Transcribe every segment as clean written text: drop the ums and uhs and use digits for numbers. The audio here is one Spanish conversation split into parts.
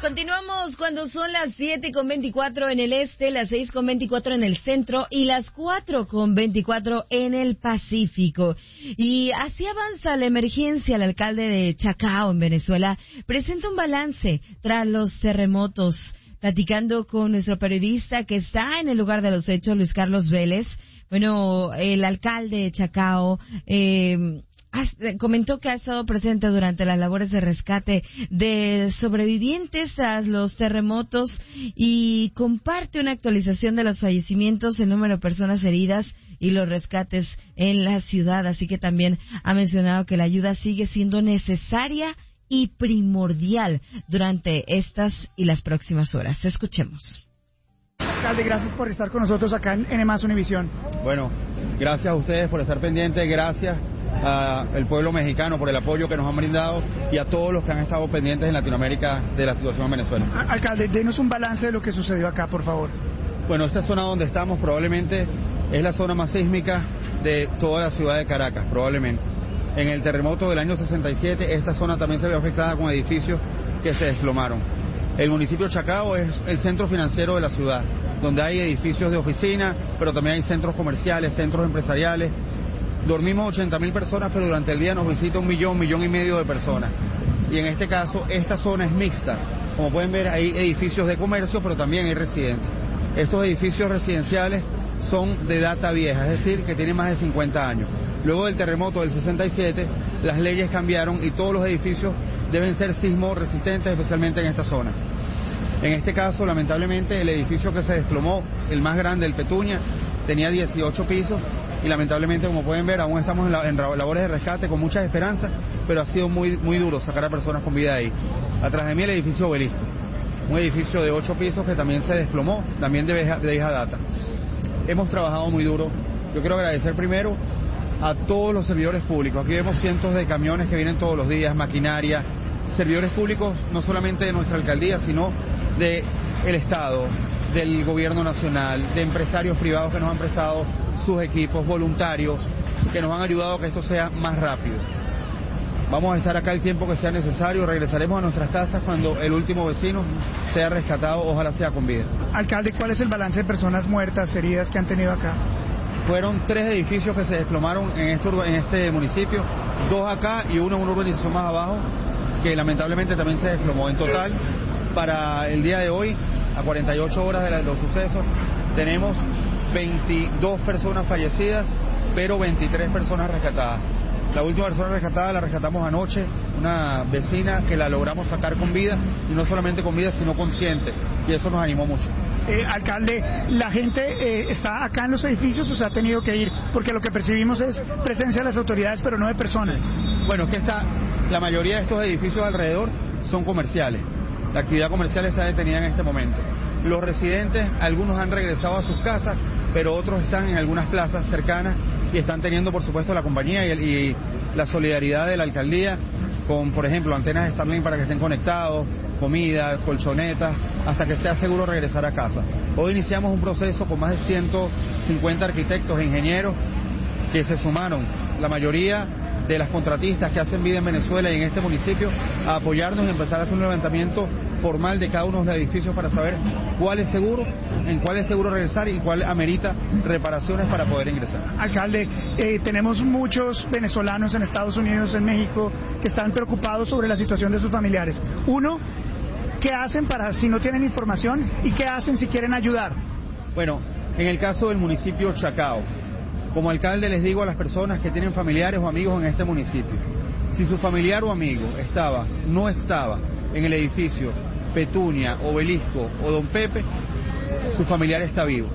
Continuamos cuando son las 7:24 en el este, las 6:24 en el centro y las 4:24 en el Pacífico. Y así avanza la emergencia. El alcalde de Chacao, en Venezuela, presenta un balance tras los terremotos. Platicando con nuestro periodista que está en el lugar de los hechos, Luis Carlos Vélez. Bueno, el alcalde de Chacao comentó que ha estado presente durante las labores de rescate de sobrevivientes tras los terremotos y comparte una actualización de los fallecimientos, el número de personas heridas y los rescates en la ciudad. Así que también ha mencionado que la ayuda sigue siendo necesaria y primordial durante estas y las próximas horas. Escuchemos. Alcalde, gracias por estar con nosotros acá en N+ Univisión. Bueno, gracias a ustedes por estar pendientes, gracias al pueblo mexicano por el apoyo que nos han brindado y a todos los que han estado pendientes en Latinoamérica de la situación en Venezuela. Alcalde, denos un balance de lo que sucedió acá, por favor. Bueno, esta zona donde estamos probablemente es la zona más sísmica de toda la ciudad de Caracas, probablemente. En el terremoto del año 67, esta zona también se vio afectada con edificios que se desplomaron. El municipio de Chacao es el centro financiero de la ciudad, donde hay edificios de oficina, pero también hay centros comerciales, centros empresariales. Dormimos 80.000 personas, pero durante el día nos visita 1 millón, 1,5 millones de personas. Y en este caso, esta zona es mixta. Como pueden ver, hay edificios de comercio, pero también hay residentes. Estos edificios residenciales son de data vieja, es decir, que tienen más de 50 años. Luego del terremoto del 67, las leyes cambiaron y todos los edificios deben ser sismo resistentes, especialmente en esta zona. En este caso, lamentablemente, el edificio que se desplomó, el más grande, el Petunia, tenía 18 pisos y lamentablemente, como pueden ver, aún estamos en labores de rescate con muchas esperanzas, pero ha sido muy duro sacar a personas con vida de ahí. Atrás de mí el edificio Obelisco, un edificio de 8 pisos que también se desplomó, también de vieja data. Hemos trabajado muy duro. Yo quiero agradecer primero a todos los servidores públicos. Aquí vemos cientos de camiones que vienen todos los días, maquinaria, servidores públicos no solamente de nuestra alcaldía, sino del Estado, del gobierno nacional, de empresarios privados que nos han prestado sus equipos, voluntarios que nos han ayudado a que esto sea más rápido. Vamos a estar acá el tiempo que sea necesario, regresaremos a nuestras casas cuando el último vecino sea rescatado, ojalá sea con vida. Alcalde, ¿cuál es el balance de personas muertas, heridas que han tenido acá? Fueron 3 edificios que se desplomaron en este municipio, 2 acá y uno en una urbanización más abajo, que lamentablemente también se desplomó. En total, para el día de hoy, a 48 horas de los sucesos, tenemos 22 personas fallecidas, pero 23 personas rescatadas. La última persona rescatada la rescatamos anoche, una vecina que la logramos sacar con vida, y no solamente con vida, sino consciente, y eso nos animó mucho. Alcalde, ¿la gente está acá en los edificios o se ha tenido que ir? Porque lo que percibimos es presencia de las autoridades, pero no de personas. Bueno, es que la mayoría de estos edificios alrededor son comerciales. La actividad comercial está detenida en este momento. Los residentes, algunos han regresado a sus casas, pero otros están en algunas plazas cercanas y están teniendo, por supuesto, la compañía y la solidaridad de la alcaldía con, por ejemplo, antenas de Starlink para que estén conectados, comida, colchonetas, hasta que sea seguro regresar a casa. Hoy iniciamos un proceso con más de 150 arquitectos e ingenieros que se sumaron, la mayoría de las contratistas que hacen vida en Venezuela y en este municipio, a apoyarnos y empezar a hacer un levantamiento formal de cada uno de los edificios para saber cuál es seguro, en cuál es seguro regresar y cuál amerita reparaciones para poder ingresar. Alcalde, tenemos muchos venezolanos en Estados Unidos, en México, que están preocupados sobre la situación de sus familiares. Uno, ¿qué hacen si no tienen información y qué hacen si quieren ayudar? Bueno, en el caso del municipio Chacao, como alcalde les digo a las personas que tienen familiares o amigos en este municipio, si su familiar o amigo no estaba en el edificio Petunia, Obelisco o Don Pepe, su familiar está vivo.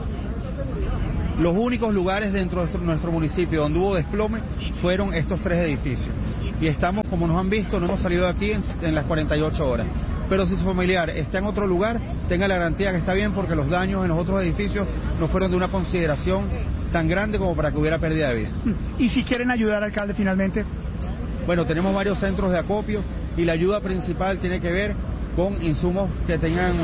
Los únicos lugares dentro de nuestro municipio donde hubo desplome fueron estos 3 edificios. Y estamos, como nos han visto, no hemos salido de aquí en las 48 horas. Pero si su familiar está en otro lugar, tenga la garantía que está bien, porque los daños en los otros edificios no fueron de una consideración tan grande como para que hubiera pérdida de vida. ¿Y si quieren ayudar, alcalde, finalmente? Bueno, tenemos varios centros de acopio y la ayuda principal tiene que ver con insumos que tengan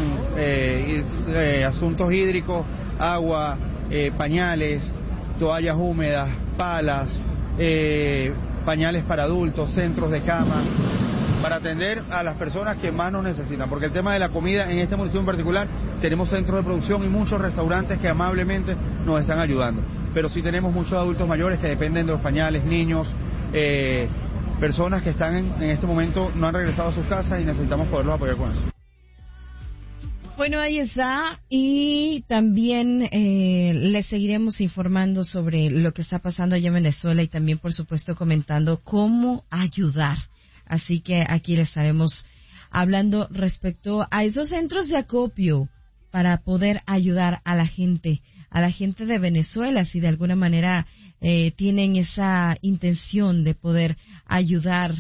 asuntos hídricos, agua, pañales, toallas húmedas, palas, pañales para adultos, centros de cama, para atender a las personas que más nos necesitan, porque el tema de la comida en este municipio en particular, tenemos centros de producción y muchos restaurantes que amablemente nos están ayudando, pero sí tenemos muchos adultos mayores que dependen de los pañales, niños, personas que están en este momento no han regresado a sus casas y necesitamos poderlos apoyar con eso. Bueno, ahí está, y también les seguiremos informando sobre lo que está pasando allá en Venezuela y también, por supuesto, comentando cómo ayudar. Así que aquí les estaremos hablando respecto a esos centros de acopio para poder ayudar a la gente de Venezuela, si de alguna manera tienen esa intención de poder ayudar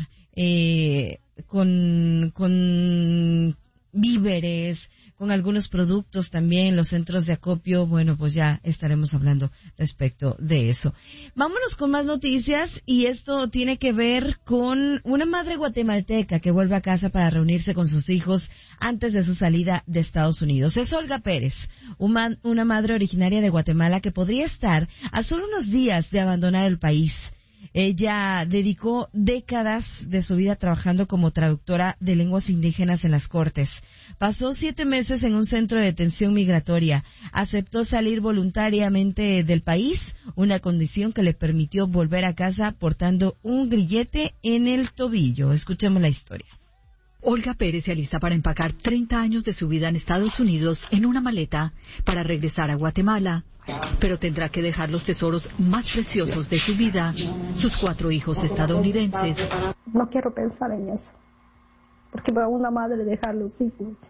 con víveres, con algunos productos también, los centros de acopio. Bueno, pues ya estaremos hablando respecto de eso. Vámonos con más noticias, y esto tiene que ver con una madre guatemalteca que vuelve a casa para reunirse con sus hijos antes de su salida de Estados Unidos. Es Olga Pérez, una madre originaria de Guatemala que podría estar a solo unos días de abandonar el país. Ella dedicó décadas de su vida trabajando como traductora de lenguas indígenas en las Cortes. Pasó 7 meses en un centro de detención migratoria. Aceptó salir voluntariamente del país, una condición que le permitió volver a casa portando un grillete en el tobillo. Escuchemos la historia. Olga Pérez se alista para empacar 30 años de su vida en Estados Unidos en una maleta para regresar a Guatemala. Pero tendrá que dejar los tesoros más preciosos de su vida, sus 4 hijos estadounidenses. No quiero pensar en eso, porque para una madre dejar los hijos.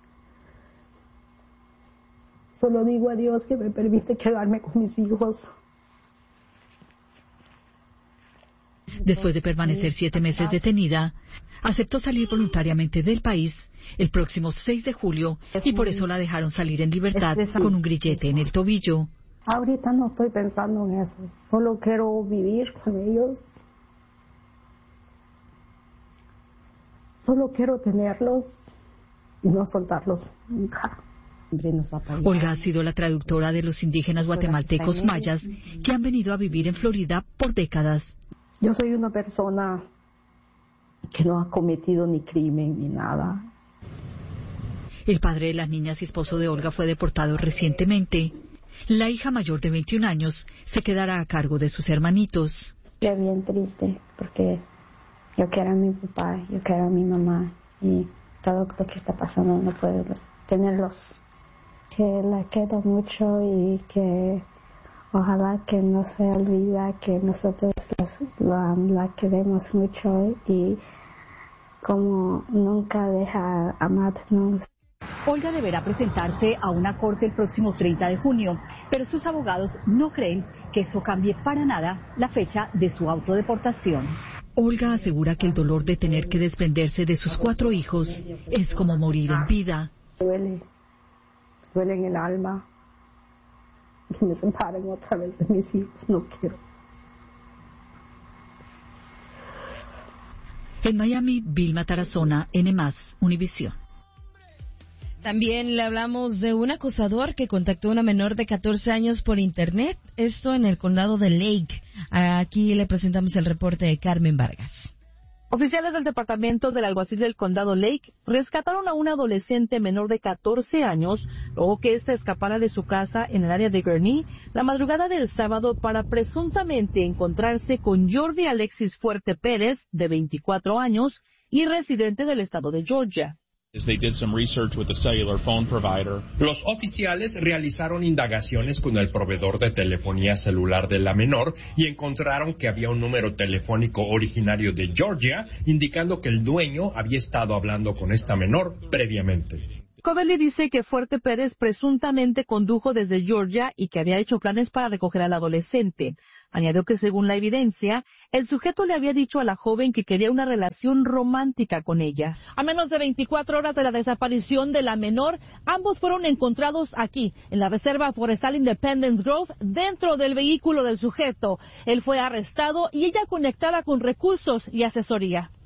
Solo digo a Dios que me permite quedarme con mis hijos. Después de permanecer 7 meses detenida, aceptó salir voluntariamente del país el próximo 6 de julio y por eso la dejaron salir en libertad con un grillete en el tobillo. Ahorita no estoy pensando en eso, solo quiero vivir con ellos. Solo quiero tenerlos y no soltarlos nunca. Olga ha sido la traductora de los indígenas guatemaltecos mayas que han venido a vivir en Florida por décadas. Yo soy una persona que no ha cometido ni crimen ni nada. El padre de las niñas y esposo de Olga fue deportado recientemente. La hija mayor de 21 años se quedará a cargo de sus hermanitos. Estoy bien triste porque yo quiero a mi papá, yo quiero a mi mamá y todo lo que está pasando no puedo tenerlos. Que la quiero mucho y que ojalá que no se olvide que nosotros la queremos mucho y como nunca deja amarnos. Olga deberá presentarse a una corte el próximo 30 de junio, pero sus abogados no creen que esto cambie para nada la fecha de su autodeportación. Olga asegura que el dolor de tener que desprenderse de sus 4 hijos es como morir en vida. Duele en el alma. Que me separen otra vez de mis hijos, no quiero. En Miami, Vilma Tarazona, N+, Univisión. También le hablamos de un acosador que contactó a una menor de 14 años por internet, esto en el condado de Lake. Aquí le presentamos el reporte de Carmen Vargas. Oficiales del Departamento del Alguacil del Condado Lake rescataron a una adolescente menor de 14 años luego que ésta escapara de su casa en el área de Gurnee la madrugada del sábado para presuntamente encontrarse con Jordi Alexis Fuerte Pérez, de 24 años, y residente del estado de Georgia. Los oficiales realizaron indagaciones con el proveedor de telefonía celular de la menor y encontraron que había un número telefónico originario de Georgia, indicando que el dueño había estado hablando con esta menor previamente. Covelli dice que Fuerte Pérez presuntamente condujo desde Georgia y que había hecho planes para recoger al adolescente. Añadió que según la evidencia, el sujeto le había dicho a la joven que quería una relación romántica con ella. A menos de 24 horas de la desaparición de la menor, ambos fueron encontrados aquí, en la Reserva Forestal Independence Grove, dentro del vehículo del sujeto. Él fue arrestado y ella conectada con recursos y asesoría.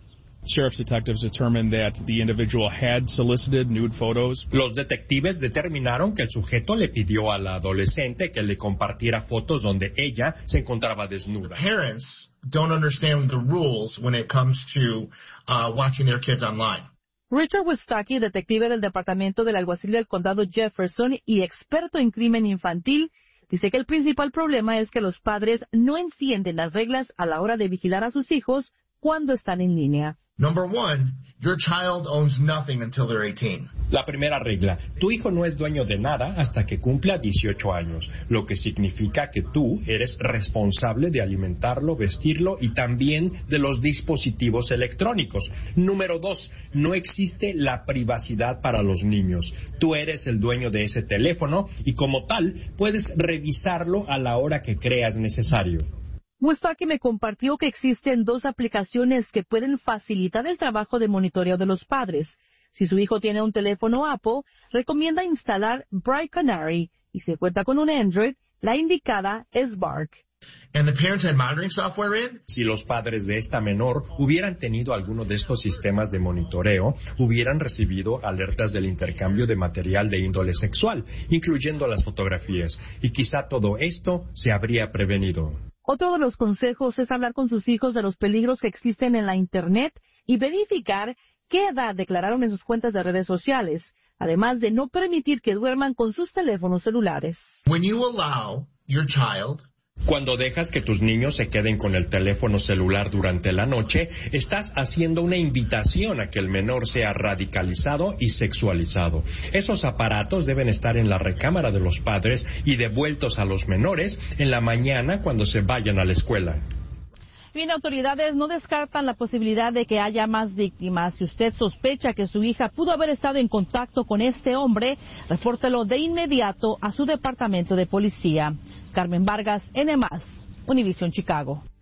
Sheriff's detectives determined that the individual had solicited nude photos. Los detectives determinaron que el sujeto le pidió a la adolescente que le compartiera fotos donde ella se encontraba desnuda. Parents don't understand the rules when it comes to watching their kids online. Richard Wistacki, detective del Departamento del Alguacil del Condado Jefferson y experto en crimen infantil, dice que el principal problema es que los padres no entienden las reglas a la hora de vigilar a sus hijos cuando están en línea. Number one, your child owns nothing until they're 18. La primera regla, tu hijo no es dueño de nada hasta que cumpla 18 años, lo que significa que tú eres responsable de alimentarlo, vestirlo y también de los dispositivos electrónicos. Número 2, no existe la privacidad para los niños. Tú eres el dueño de ese teléfono y como tal puedes revisarlo a la hora que creas necesario. Wistacki me compartió que existen 2 aplicaciones que pueden facilitar el trabajo de monitoreo de los padres. Si su hijo tiene un teléfono Apple, recomienda instalar Bright Canary y si cuenta con un Android, la indicada es Bark. And the parents had monitoring software in? Si los padres de esta menor hubieran tenido alguno de estos sistemas de monitoreo, hubieran recibido alertas del intercambio de material de índole sexual, incluyendo las fotografías, y quizá todo esto se habría prevenido. Otro de los consejos es hablar con sus hijos de los peligros que existen en la Internet y verificar qué edad declararon en sus cuentas de redes sociales, además de no permitir que duerman con sus teléfonos celulares. When you allow your child Cuando dejas que tus niños se queden con el teléfono celular durante la noche, estás haciendo una invitación a que el menor sea radicalizado y sexualizado. Esos aparatos deben estar en la recámara de los padres y devueltos a los menores en la mañana cuando se vayan a la escuela. Bien, autoridades no descartan la posibilidad de que haya más víctimas. Si usted sospecha que su hija pudo haber estado en contacto con este hombre, repórtelo de inmediato a su departamento de policía. Carmen Vargas, N+, Univisión Chicago.